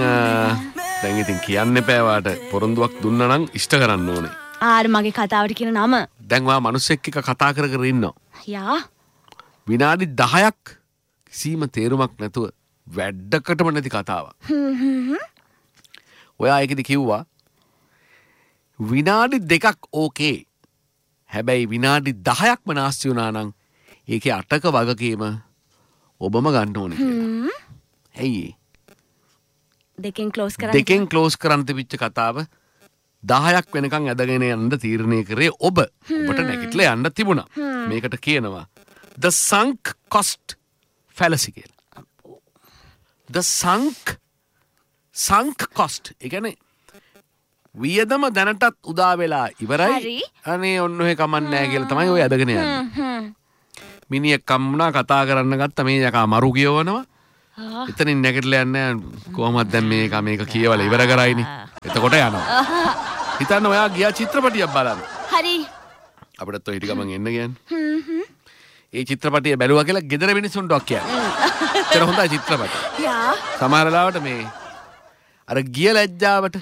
දැන් ඉතින් කියන්න එපා වාට පොරොන්දුවක් දුන්නා නම් ඉෂ්ට කරන්න ඕනේ. ආර මගේ කතාවට කියන නම. දැන් වා මිනිස්සෙක් එක්ක කතා කර කර ඉන්නවා. යා. විනාඩි 10ක් කිසිම තේරුමක් නැතුව වැඩකටම නැති කතාවක්. ඔයා ඒකෙදි කිව්වා විනාඩි 2ක් ඕකේ. හැබැයි විනාඩි 10ක්ම නාස්ති වුණා නම් ඒකේ 8ක වගකීම ඔබම ගන්න ඕනේ කියලා. ඇයි දෙකෙන් ක්ලෝස් කරන්න තිබිච්ච කතාව 10ක් වෙනකන් ඇදගෙන යන්න තීරණය කරේ ඔබ. ඔබට නැගිටලා යන්න තිබුණා. මේකට කියනවා the sunk cost fallacy කියලා. the sunk cost. ඒ කියන්නේ වියදම දැනටත් උදා වෙලා ඉවරයි. අනේ ඔන්න ඔය කමන්නේ නැහැ කියලා තමයි ඔය ඇදගෙන යන්නේ. මිනිහෙක් කම්මුණා කතා කරන්න ගත්ත මේ යකා මරු කියවනවා. එතනින් නැගිටලා යන්නේ කොහොමද දැන් මේක කියවලා ඉවර කරයිනේ. එතකොට යනවා. හිතන්න ඔයා ගියා චිත්‍රපටියක් බලන්න. හරි. අපිටත් ඔය ටික මං එන්න කියන්නේ. ඒ චිත්‍රපටිය බැලුවා කියලා ගෙදර මිනිස්සුන්ට කියන්නේ. ඒතර හොඳයි චිත්‍රපටිය. යා. සමහර ලාවට මේ අර ගිය ලැජ්ජාවට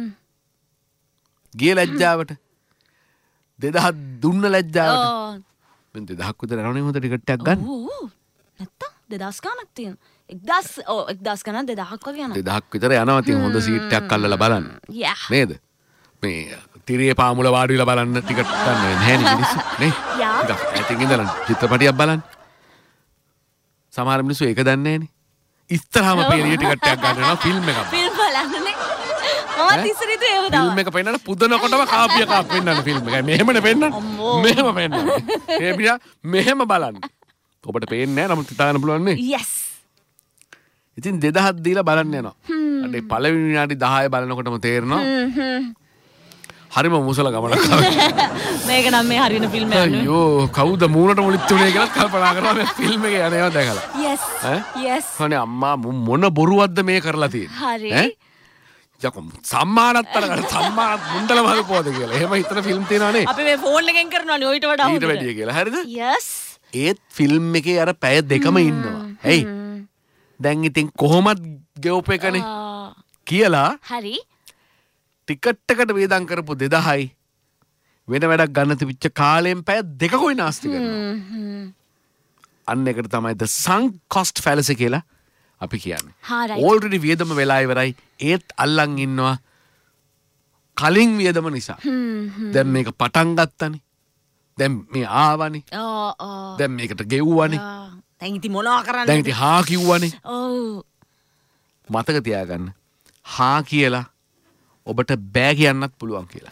2000 දුන්න ලැජ්ජාවට. මම 2000ක් විතර යනවනේ හොඳ ටිකට් එකක් ගන්න. නැත්තම් 2000 ගණක් තියෙනවා. 1000 ගණන් 2000ක් වගේ යනවා. 2000ක් විතර යනවා. ඉතින් හොඳ සීට් එකක් අල්ලලා බලන්න. නේද? මේ තිරියේ පාමුල වාඩි වෙලා බලන්න ටිකට් ගන්න නැහැ නේ මිනිස්සු නේ. ටිකක් ඉඳලා චිත්‍රපටියක් බලන්න. සමහර මිනිස්සු ඒක දන්නේ නැහනේ. ඉස්සරහම පේලිය ටිකට් එකක් ගන්න යනවා ෆිල්ම් එකක්. ෆිල්ම් බලන්නනේ. මම තිසරිත ඒව දානවා. ෆිල්ම් එක පෙන්නන පුදනකොටම කාපිය කාප් වෙන්නන ෆිල්ම් එකයි. මෙහෙමනේ පෙන්නන්නේ. මෙහෙම පෙන්නන්නේ. මේ පියා මෙහෙම බලන්න. ඔබට පේන්නේ නැහැ නමුත් හිතාගන්න පුළුවන් නේ. yes. ඉතින් 2000ක් දීලා බලන්න යනවා. අනේ පළවෙනි විනාඩි 10 බලනකොටම තේරෙනවා. හරිම මුසල ගමනක් මේක නම් මේ හරින ෆිල්ම් එකක් නෙවෙයි. අයියෝ කවුද මූණට මුලිත් උනේ කියලා කල්පනා කරනවා මේ ෆිල්ම් එකේ යනවා දැකලා. yes. අනේ අම්මා මොන බොරුවක්ද මේ කරලා තියෙන්නේ. හරි. යකෝ සම්මානත් අරගෙන සම්මාන මුන්දල මහපොද කියලා. එහෙම හිතන ෆිල්ම් තියෙනවනේ. අපි මේ ෆෝන් එකෙන් කරනවානේ ඔයිට වඩා ඊට වැඩිය කියලා. හරිද? yes. ඒත් ෆිල්ම් එකේ අර පැය දෙකම ඉන්නවා. ඇයි? දැන් ඉතින් කොහොමද ගෙවප එකනේ කියලා. හරි. ටිකට් එකට වේදම් කරපු 2000යි වෙන වැඩක් ගන්න තිබිච්ච කාලයෙන් පැය දෙකකුයි නාස්ති කරනවා. අන්න එකට තමයි the sunk cost fallacy කියලා අපි කියන්නේ. already වියදම වෙලා ඉවරයි. ඒත් අල්ලන් ඉන්නවා කලින් වියදම නිසා. දැන් මේක පටන් ගත්තනේ. දැන් මේ ආවනේ. දැන් මේකට ගෙව්වනේ. දැන් ඉතින් මොනවා කරන්නද? දැන් ඉතින් හා කිව්වනේ. ඔව්. මතක තියාගන්න. හා කියලා ඔබට බෑ කියන්නත් පුළුවන් කියලා.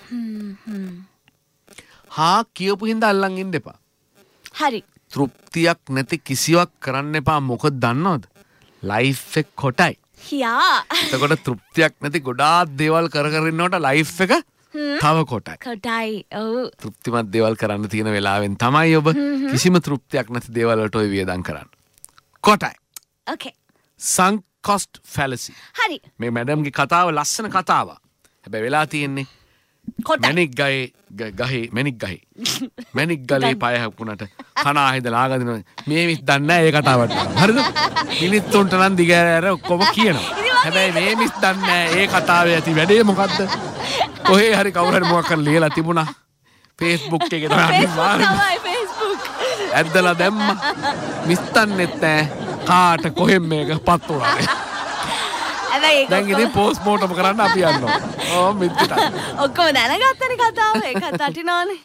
හා කියපු හින්දා අල්ලන් ඉන්න එපා. හරි. තෘප්තියක් නැති කිසිවක් කරන්න එපා. මොකද දන්නවද? ලයිෆ් එක කොටයි. යා. එතකොට තෘප්තියක් නැති ගොඩාක් දේවල් කර ඉන්නකොට ලයිෆ් එක තව කොටයි. කොටයි. ඔව්. තෘප්තිමත් දේවල් කරන්න තියෙන වෙලාවෙන් තමයි ඔබ කිසිම තෘප්තියක් නැති දේවල් වලට ඔය වියදම් කරන්න. කොටයි. okay. sunk cost fallacy. හරි. මේ මැඩම්ගේ කතාව ලස්සන කතාවක්. හැබැයි වෙලා තියෙන්නේ මැනික් ගලේ පය හැප්පුණට කන ආහිද ලාගදින මේ මිස් දන්නේ නැහැ ඒ කතාවට. හරිද? මිනිත්තුන්ට නම් දිගෑර ඔක්කොම කියනවා. හැබැයි මේ මිස් දන්නේ නැහැ ඒ කතාවේ ඇති වැඩේ මොකද්ද? කොහේ හරි කවුරු හරි මොකක් කරලා ලියලා තිබුණා. Facebook එකේ තමයි Facebook. ඇද්දලා දැම්මා. මිස් දන්නෙත් නැහැ කාට කොහෙන් මේක පත් වුණාද? දැන් ඉතින් පෝස්ට් මෝටම් කරන්න අපි යනවා. මිත්‍යට. ඔක්කොම දැනගත්තනේ කතාව. ඒකත් වටිනවනේ.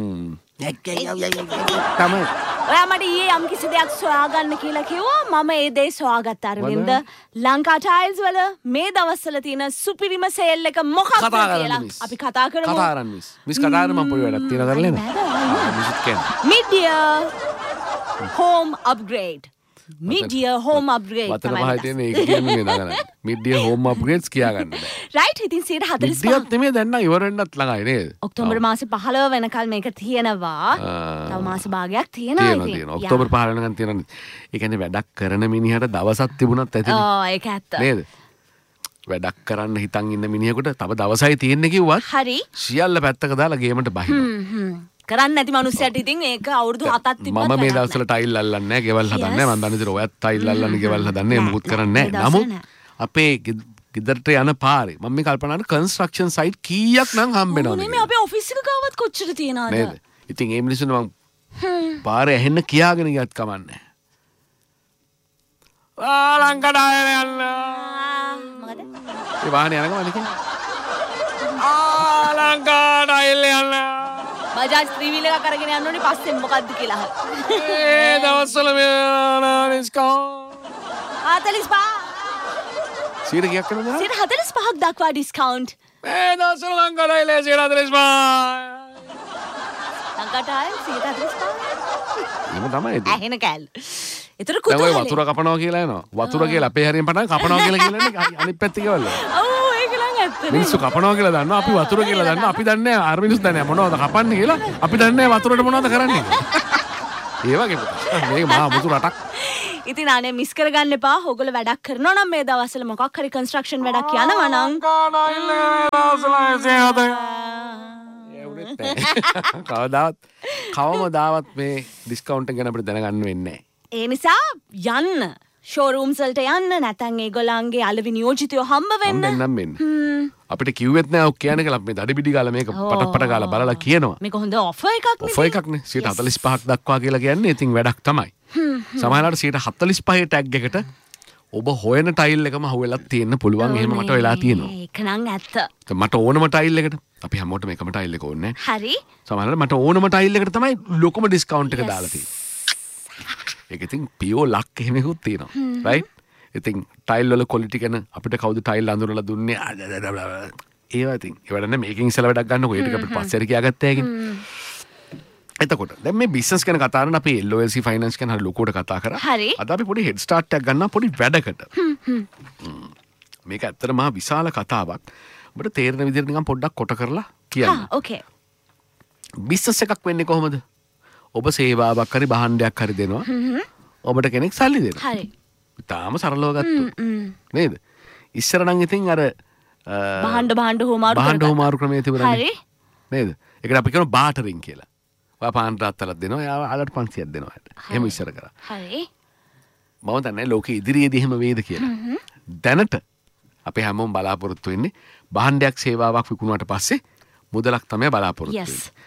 තමයි. ඔයා මට ඊයේ යම් කිසි දෙයක් සොයාගන්න කියලා කිව්වා. මම ඒ දේ සොයාගත්ත අරවින්ද. ලංකා ටයිල්ස් වල මේ දවස්වල තියෙන සුපිරිම සේල් එක මොකක්ද කියලා අපි කතා කරමු. කතා කරන්න මිස්. මිස් කතා කරන්න මම පොඩි වැඩක් තියෙනවා කරලා එන්න. Mid-year home upgrade. Mid-year home upgrade. වතන පහයි තියෙන ඒක කියන්නේ නේද? Mid-year home upgrades කියා ගන්න බෑ. right ඉතින් 145. Mid-year නෙමෙයි දැන් නම් ඉවර වෙන්නත් ළඟයි නේද? ඔක්තෝබර් මාසේ 15 වෙනකල් මේක තියෙනවා. තව මාස භාගයක් තියෙනවා ඉතින්. තියෙනවා. ඔක්තෝබර් 15 වෙනකන් තියෙනවා. ඒ කියන්නේ වැඩක් කරන මිනිහට දවසක් තිබුණත් ඇතිනේ. ඒක ඇත්ත. නේද? වැඩක් කරන්න හිතන් ඉන්න මිනිහෙකුට තව දවසයි තියෙන්නේ කිව්වත් හරි. සියල්ල පැත්තක දාලා ගේමට බහිනවා. කරන්න නැති මනුස්සයට ඉතින් ඒක අවුරුදු 7ක් තිබ්බත් මම මේ දවස්වල ටයිල් අල්ලන්නේ නැහැ, ගෙවල් හදන්නේ නැහැ. මම දන්නේ ඔයත් ටයිල් අල්ලන්නේ ගෙවල් හදන්නේ මොකුත් කරන්නේ නැහැ. නමුත් අපේ ගෙදරට යන පාරේ මම මේ කල්පනා කරන කන්ස්ට්‍රක්ෂන් සයිට් කීයක් නම් හම්බෙනවද මේ අපේ ඔෆිස් එක ගාවත් කොච්චර තියනවද? නේද? ඉතින් ඒ මිනිස්සුන්ට මම පාරේ ඇහෙන්න කියාගෙන ගියත් කමන්නේ. ආලංකඩාය යන්න. මොකද? ඒ වාහනේ යනකම අනිකේ. ආලංකඩාය යන්න. බජාජ් ත්‍රිවිල් එකක් අරගෙන යන්න ඕනේ පස්සෙන් මොකද්ද කියලා අහන්න. ඒ දවස්වල මේ ඩිස්කවුන්ට් 45 සීර කීයක් කරනවද? 45ක් දක්වා ඩිස්කවුන්ට්. මේ දවස්වල ලංකඩාය 45. ලංකාටාය 45. එහෙම තමයි ඒක. ඇහෙන කෑල්ල. ඒතර දැන් ඔය කුතුහලයි. වතුර කපනවා කියලා එනවා. වතුර කියලා අපේ හරියෙන් පටන් කපනවා කියලා කියන්නේ අනිත් පැත්තේ කියවල. ඔව් ඒක නම් ඇත්ත. මිනිස්සු කපනවා කියලා දන්නවා. අපි වතුර කියලා දන්නවා. අපි දන්නේ නැහැ අර මිනිස්සු දන්නේ නැහැ මොනවද කපන්නේ කියලා. අපි දන්නේ නැහැ වතුරට මොනවද කරන්නේ. ඒ වගේ පුතා. මේක මහා මුතු රටක්. ඉතින් අනේ මිස් කරගන්න එපා. ඕගොල්ලෝ වැඩක් කරනවා නම් මේ දවස්වල මොකක් හරි කන්ස්ට්‍රක්ෂන් වැඩක් යනවා නම් කවමදාවත් මේ ඩිස්කවුන්ට් එක ගැන අපිට දැනගන්න වෙන්නේ නැහැ. ඒ නිසා යන්න ෂෝරූම්ස් වලට යන්න නැත්නම් ඒගොල්ලන්ගේ අලවි නියෝජිතයෝ හම්බ වෙන්න. හම්බෙන්නම් වෙන්න. අපිට කිව්වෙත් නෑ ඔක් කියන්නේ කියලා මේ දඩිබිඩි ගාලා මේක පටපට ගාලා බලලා කියනවා. මේක හොඳ ඔෆර් එකක් නේ. ඔෆර් එකක්නේ 45ක් දක්වා කියලා කියන්නේ ඉතින් වැඩක් තමයි. සමහරවිට 45 ටැග් එකට ඔබ හොයන ටයිල් එකම හුවෙලා තියෙන්න පුළුවන්. එහෙම මට වෙලා තියෙනවා. ඒක නම් ඇත්ත. මට ඕනම ටයිල් එකට අපි හැමෝටම එකම ටයිල් එක ඕනේ නෑ. හරි. සමහරවිට මට ඕනම ටයිල් එකට තමයි ලොකුම ඩිස්කවුන්ට් එක දාලා තියෙන්නේ. ඒක ඉතින් පියෝ ලක් එහෙමකුත් තියෙනවා. රයිට්? ඉතින් ටයිල් වල ක්වොලිටි ගැන අපිට කවුද ටයිල් අඳුරලා දුන්නේ? ඒවා ඉතින් ඒවට නේ මේකින් ඉස්සලා වැඩක් ගන්නකො ඒක අපිට පස්සේ හරි කියාගත්තා ඒකින්. එතකොට දැන් මේ බිස්නස් ගැන කතා කරන අපි LOLC ෆයිනෑන්ස් ගැන හරි ලොකුවට කතා කරා. හරි. අද අපි පොඩි හෙඩ් ස්ටාර්ට් එකක් ගන්නවා පොඩි වැඩකට. මේක ඇත්තට මහා විශාල කතාවක්. ඔබට තේරෙන විදිහට නිකන් පොඩ්ඩක් කොට කරලා කියන්න. ඕකේ. බිස්නස් එකක් වෙන්නේ කොහොමද? ඔබ සේවාවක් හරි භාණ්ඩයක් හරි දෙනවා. ඔබට කෙනෙක් සල්ලි දෙනවා. හරි. තාම සරලව ගත්තොත්. නේද? ඉස්සර නම් ඉතින් අර බහඬ හෝමාරු ක්‍රමයේ තිබුණා. හරි. නේද? ඒකට අපි කියනවා බාටරින් කියලා. ඔයා පාන් රාත්තලක් දෙනවා, එයා ආලට 500ක් දෙනවා. එහෙම ඉස්සර කරා. හරි. මම දන්නේ ලෝකෙ ඉදිරියේදී එහෙම වේද කියලා. දැනට අපි හැමෝම බලාපොරොත්තු වෙන්නේ භාණ්ඩයක් සේවාවක් විකුණුවාට පස්සේ මුදලක් තමයි බලාපොරොත්තු වෙන්නේ. Yes.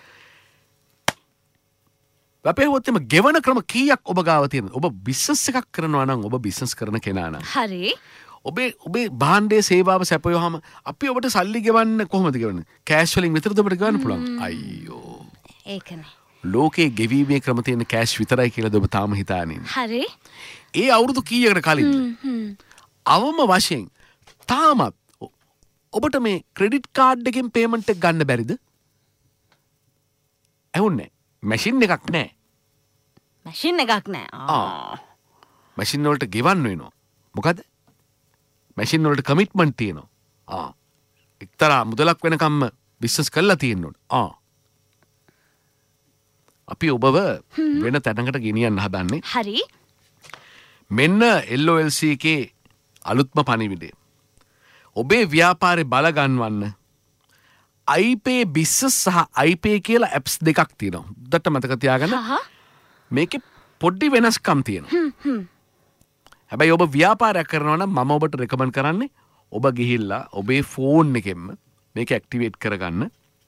අපේ හොත්තෙම ගෙවන ක්‍රම කීයක් ඔබ ගාව තියෙනවද? ඔබ බිස්නස් එකක් කරනවා නම් ඔබ බිස්නස් කරන කෙනා නම් හරි. ඔබේ භාණ්ඩයේ සේවාව සැපයුවාම අපි ඔබට සල්ලි ගෙවන්න කොහොමද ගෙවන්නේ? කෑෂ් වලින් විතරද ඔබට ගෙවන්න පුළුවන්? අයියෝ. ඒකනේ. ලෝකේ ගෙවීමේ ක්‍රම තියෙන කෑෂ් විතරයි කියලාද ඔබ තාම හිතානේ? හරි. ඒ අවුරුදු කීයකට කලින්ද? අවම වශයෙන් තාමත් ඔබට මේ ක්‍රෙඩිට් කාඩ් එකෙන් පේමන්ට් එක ගන්න බැරිද? ඇහුන්නේ මැෂින් එකක් නෑ. මැෂින් එකක් නෑ. මැෂින් වලට ගෙවන්න වෙනවා. මොකද? මැෂින් වලට කමිට්මන්ට් තියෙනවා. එක්තරා මුදලක් වෙනකම්ම බිස්නස් කරලා තියෙන්න ඕන. අපි ඔබව වෙන තැනකට ගෙනියන්න හදන්නේ. හරි. මෙන්න LOLC එකේ අලුත්ම පණිවිඩය. ඔබේ ව්‍යාපාරේ බල ගන්නවන්න iPay business සහ iPay කියලා apps දෙකක් තියෙනවා. උඩට මතක තියාගන්න. මේකේ පොඩි වෙනස්කම් තියෙනවා. හැබැයි ඔබ ව්‍යාපාරයක් කරනවා නම් මම ඔබට රෙකමන්ඩ් කරන්නේ ඔබ ගිහිල්ලා ඔබේ ෆෝන් එකෙන්ම මේක ඇක්ටිවේට් කරගන්න.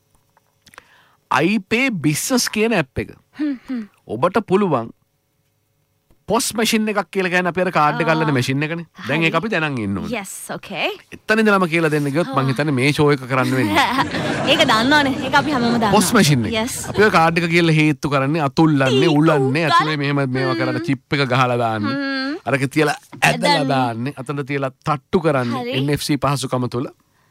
iPay business කියන app එක. ඔබට පුළුවන් පොස් මැෂින් එකක් කියලා කියන්නේ අපේ අර කාඩ් එක අල්ලන මැෂින් එකනේ. දැන් ඒක අපි දැනන් ඉන්න ඕනේ. Yes, okay. එතන ඉඳලාම කියලා දෙන්න ගියොත් මං හිතන්නේ මේ ෂෝ එක කරන්න වෙන්නේ. ඒක දන්නවනේ. ඒක අපි හැමෝම දන්නවා. පොස් මැෂින් එක. Yes. අපි ඔය කාඩ් එක කියලා හේතු කරන්නේ අතුල්ලන්නේ උලන්නේ ඇතුලේ මෙහෙම මේවා කරලා චිප් එක ගහලා දාන්නේ. අරක තියලා ඇදලා දාන්නේ. අතන තියලා තට්ටු කරන්නේ NFC පහසුකම තුල.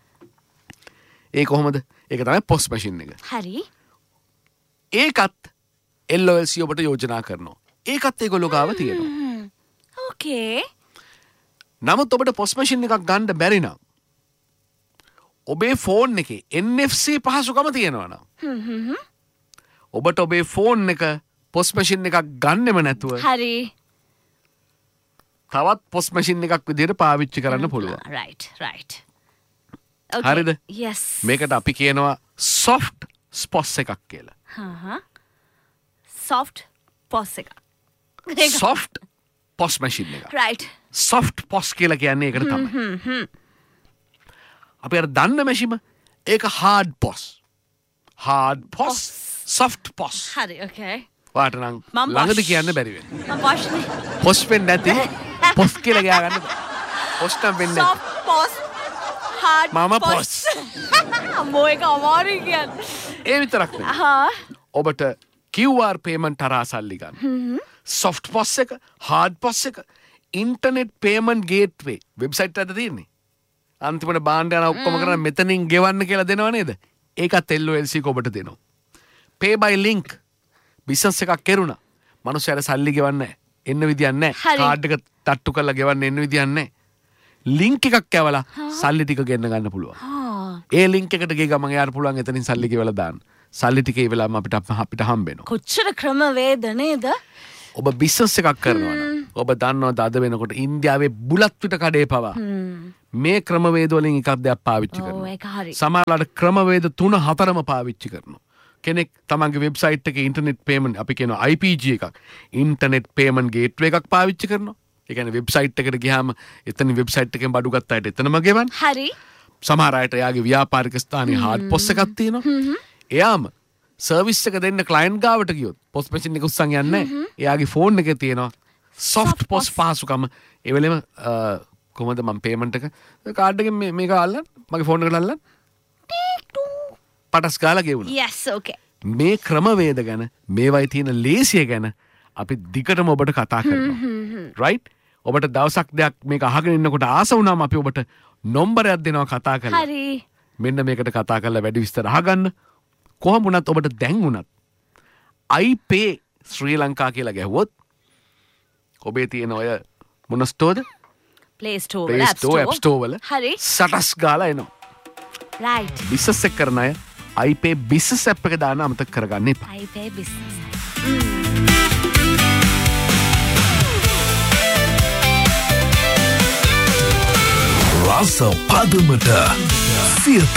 ඒ කොහොමද? ඒක තමයි පොස් මැෂින් එක. හරි. ඒකත් LOLC ඔබට යෝජනා කරනවා. ඒකත් ඒගොල්ලෝ ගාව තියෙනවා. ඕකේ. නමුත් ඔබට පොස් මැෂින් එකක් ගන්න බැරි නම් ඔබේ ෆෝන් එකේ NFC පහසුකම තියෙනවා නම් ඔබට ඔබේ ෆෝන් එක පොස් මැෂින් එකක් ගන්නෙම නැතුව හරි. තවත් පොස් මැෂින් එකක් විදිහට පාවිච්චි කරන්න පුළුවන්. Right. හරිද? Yes. මේකට අපි කියනවා soft POS එකක් කියලා. Soft POS එක. soft POS මැෂින් එක. Right. soft POS කියලා කියන්නේ ඒකට තමයි. අපි අර දන්න මැෂිම ඒක hard POS. hard POS, soft POS. හරි okay. වාට නම් ළඟද කියන්න බැරි වෙන්නේ. මම පොස්නේ. POS වෙන්නේ නැති POS කියලා ගෑ ගන්න. POS නම් වෙන්නේ soft POS, hard මම POS. අම්මෝ ඒක අමාරුයි කියන්නේ. ඒ විතරක් නෙවෙයි. හා ඔබට QR payment හරහා සල්ලි ගන්න. soft POS එක, hard POS එක, internet payment gateway වෙබ්සයිට් එකකට තියෙන්නේ. අන්තිමට බාණ්ඩ යන ඔක්කොම කරන මෙතනින් ගෙවන්න කියලා දෙනව නේද? ඒකත් LOLC ඔබට දෙනවා. pay by link බිස්නස් එකක් කෙරුණා. මනුස්සයර සල්ලි ගෙවන්න නැහැ. එන්න විදියක් නැහැ. කාඩ් එක තට්ටු කරලා ගෙවන්න එන්න විදියක් නැහැ. ලින්ක් එකක් කැවලා සල්ලි ටික ගෙන්න ගන්න පුළුවන්. ඒ ලින්ක් එකට ගිය ගමන් යාර පුළුවන් එතනින් සල්ලි ගෙවලා දාන්න. සල්ලි ටික ඒ වෙලාවම අපිට හම්බ වෙනවා. කොච්චර ක්‍රමවේද නේද? ඔබ බිස්නස් එකක් කරනවා නම් ඔබ දන්නවද අද වෙනකොට ඉන්දියාවේ බුලත් පිට කඩේ පවා මේ ක්‍රමවේද වලින් එකක් දෙයක් පාවිච්චි කරනවා. ඒක හරි. සමහරවිට ක්‍රමවේද 3-4ම පාවිච්චි කරනවා. කෙනෙක් තමන්ගේ වෙබ්සයිට් එකේ ඉන්ටර්නෙට් පේමන්ට් අපි කියනවා IPG එකක් ඉන්ටර්නෙට් පේමන්ට් ගේට්වේ එකක් පාවිච්චි කරනවා. ඒ කියන්නේ වෙබ්සයිට් එකට ගියාම එතන වෙබ්සයිට් එකෙන් බඩු ගත්ත අයට එතනම ගෙවන්න. හරි. සමහර අයට එයාගේ ව්‍යාපාරික ස්ථානයේ hard POS එකක් තියෙනවා. එයාම සර්විස් එක දෙන්න ක්ලයන්ට් ගාවට ගියොත් POS මැෂින් එක උස්සන් යන්නේ නැහැ. එයාගේ ෆෝන් එකේ තියෙනවා soft POS පහසුකම. ඒ වෙලෙම කොහොමද මම පේමන්ට් එක කාඩ් එකෙන් මේක අල්ලන්න මගේ ෆෝන් එකට අල්ලන්න පටස් ගාලා ගෙවුණා. yes okay. මේ ක්‍රමවේද ගැන මේවයි තියෙන ලේසිය ගැන අපි දිගටම ඔබට කතා කරනවා. right? ඔබට දවසක් දෙයක් මේක අහගෙන ඉන්නකොට ආස වුණාම අපි ඔබට නම්බරයක් දෙනවා කතා කරලා. හරි. මෙන්න මේකට කතා කරලා වැඩි විස්තර අහගන්න. කොහොම වුණත් ඔබට දැන් වුණත් iPay ශ්‍රී ලංකා කියලා ගැහුවොත් ඔබේ තියෙන ඔය මොන ස්ටෝර්ද? Play Store, App Store වල හරි. සටස් ගාලා එනවා. right. බිස්නස් එක කරන අය iPay business app එක දාන්න අමතක කරගන්න එපා. iPay business. රස පදමට Siyatha.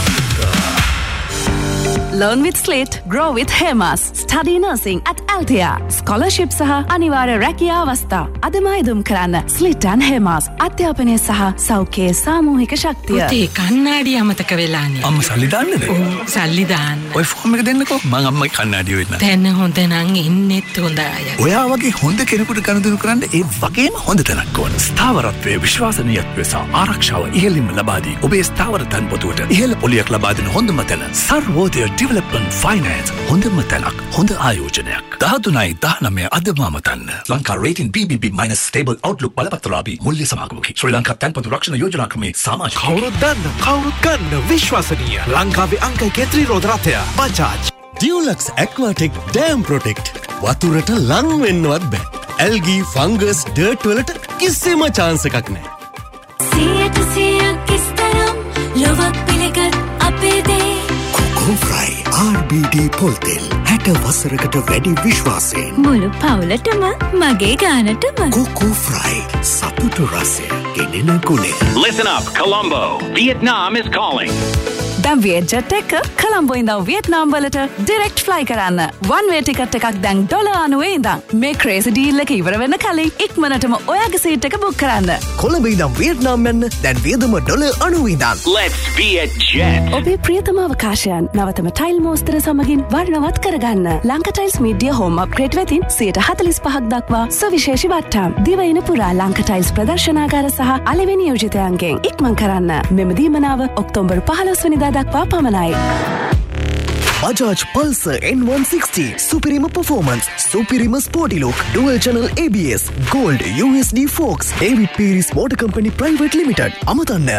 Learn with Slate, grow with Hemas. Study nursing at Althea. Scholarship සහ අනිවාර්ය රැකියා අවස්ථා. අදම අයදුම් කරන්න Slate and Hemas. අධ්‍යාපනය සහ සෞඛ්‍යයේ සාමූහික ශක්තිය. පුතේ කන්නාඩි අමතක වෙලානේ. අම්ම සල්ලි දාන්නද? සල්ලි දාන්න. ඔය ෆෝම් එක දෙන්නකෝ. මං අම්මගේ කන්නාඩිය වෙන්න. දැන් හොඳ නම් ඉන්නෙත් හොඳයි. ඔයා වගේ හොඳ කෙනෙකුට ගනුදෙනු කරන්න ඒ වගේම හොඳ තැනක් ඕන. ස්ථාවරත්වයේ විශ්වාසනීයත්වය සහ ආරක්ෂාව ඉහළින්ම ලබා දී ඔබේ ස්ථාවර තන්පොතුවට ඉහළ පොලියක් ලබා දෙන හොඳම තැන සර්වෝදය ඩෙවලොප්මන්ට් ෆයිනෑන්ස්. හොඳම තැනක්, හොඳ ආයෝජනයක්. 13/19 අදම අමතන්න. Lanka rating BBB- stable Outlook බලපත්‍රාපි මුල්‍ය සමාගමකි. ශ්‍රී ලංකා තන්පතු රක්ෂණ යෝජනා ක්‍රමේ සමාජික. කවුරුත් ගන්න විශ්වාසනීය ලංකාවේ අංක කේත්‍රී රෝද රථය බජාජ්. ඩියුලක්ස් ඇක්වාටෙක් dam protect. වතුරට ලං වෙන්නවත් බෑ. ඇල්ගී ෆංගස් ඩර්ට් වලට කිසිම chance එකක් නෑ. 100% කිස්තරම් ලොවක් පිළිගත් අපේ දේ. කොකෝ ෆ්‍රයි RBD පොල්තෙල් 60 වසරකට වැඩි විශ්වාසයෙන්. මුළු පවුලටම මගේ ගානටම. කොකෝ ෆ්‍රයි සතුටු රසය ගෙනෙන ගුණය. Listen up, Colombo. Vietnam is calling. දැන් වියට්ජට් එක කොළඹ ඉඳන් වියට්නාම් වලට ඩිරෙක්ට් ෆ්ලයි කරන්න. one way ටිකට් එකක් දැන් $90 ඉඳන්. මේ ක්‍රේසි ඩීල් එක ඉවර වෙන කලින් ඉක්මනටම ඔයාගේ සීට් එක බුක් කරන්න. කොළඹ ඉඳන් වියට්නාම් යන්න දැන් වියදම $90 ඉඳන්. Let's be a jet. ඔබේ ප්‍රියතම අවකාශයන් නවතම ටයිල් මෝස්තර සමගින් වර්ණවත් කරගන්න. Lanka tiles media home upgrade වෙතින් 45% දක්වා සවිශේෂී වට්ටම්. දිවයින පුරා ලංකා ටයිල්ස් ප්‍රදර්ශනාගාර සහ අලෙවි නියෝජිතයන්ගෙන් ඉක්මන් කරන්න. මෙම දීමනාව ඔක්තෝබර් 15 වෙනිදා දක්වා පමණයි. Bajaj Pulsar N160 Superior Performance Superior Sporty Look Dual Channel ABS Gold USD Fox David Pierce Motor Company Private Limited අමතන්න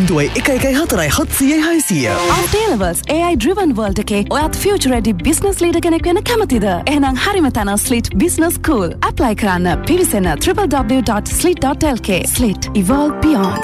0114 After A-levels AI driven world එකේ ඔයත් future ready business leader කෙනෙක් වෙන්න කැමතිද? එහෙනම් හරිම තැන Slate Business School. apply කරන්න පිවිසෙන www.slate.lk. Slate Evolve Beyond.